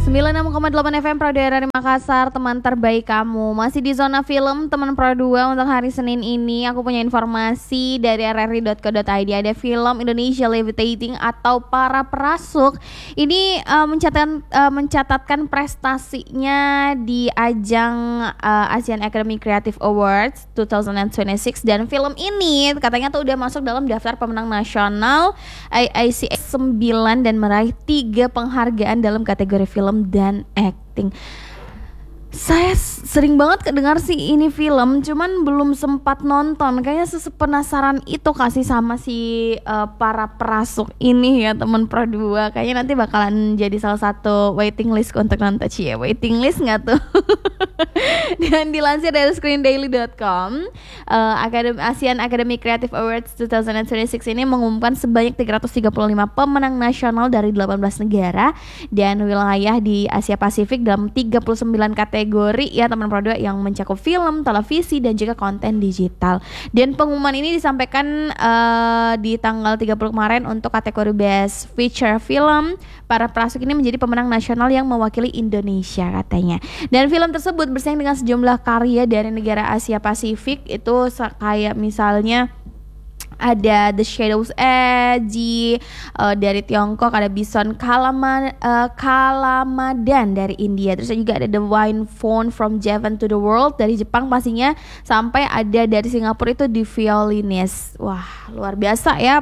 96,8 FM Pro 2 dari Makassar, teman terbaik kamu. Masih di zona film teman Pro 2 untuk hari Senin ini. Aku punya informasi dari rri.co.id. Ada film Indonesia Levitating atau Para Perasuk. Ini mencatatkan prestasinya di ajang Asian Academy Creative Awards 2026. Dan film ini katanya tuh udah masuk dalam daftar pemenang nasional AIC 9 dan meraih 3 penghargaan dalam kategori film dan acting. Saya sering banget kedengar sih ini film, cuman belum sempat nonton. Kayaknya penasaran itu kasih sama si Para Perasuk ini ya teman Pro 2. Kayaknya nanti bakalan jadi salah satu waiting list untuk nonton. Waiting list nggak tuh? Dan dilansir dari screendaily.com, Asian Academy Creative Awards 2026 ini mengumumkan sebanyak 335 pemenang nasional dari 18 negara dan wilayah di Asia Pasifik dalam 39 kategori ya teman Pro 2 yang mencakup film, televisi dan juga konten digital. Dan pengumuman ini disampaikan di tanggal 30 kemarin untuk kategori Best Feature Film. Para Perasuk ini menjadi pemenang nasional yang mewakili Indonesia katanya. Dan film tersebut bersaing dengan sejumlah karya dari negara Asia Pasifik, itu kayak misalnya ada The Shadows Edge dari Tiongkok, ada Bison Kalamadan dari India, terus juga ada The Wine Phone from Japan to the World dari Jepang pastinya, sampai ada dari Singapura itu The Violinist. Wah luar biasa ya,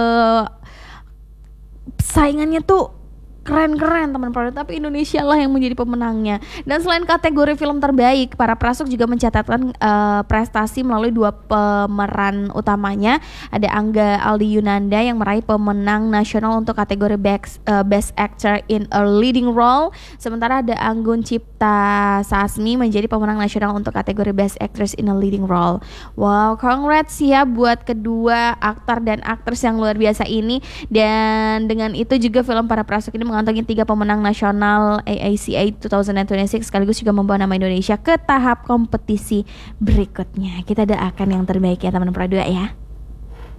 saingannya tuh keren-keren teman Pro 2, tapi Indonesia lah yang menjadi pemenangnya. Dan selain kategori film terbaik, Para Perasuk juga mencatatkan prestasi melalui 2 pemeran utamanya. Ada Angga Aldi Yunanda yang meraih pemenang nasional untuk kategori Best Actor in a Leading Role, sementara ada Anggun Cipta Sasmi menjadi pemenang nasional untuk kategori Best Actress in a Leading Role. Wow, congrats ya buat kedua aktor dan aktris yang luar biasa ini. Dan dengan itu juga film Para Perasuk ini mengantongi 3 pemenang nasional AACA 2026, sekaligus juga membawa nama Indonesia ke tahap kompetisi berikutnya. Kita doakan yang terbaik ya teman Pro 2 ya.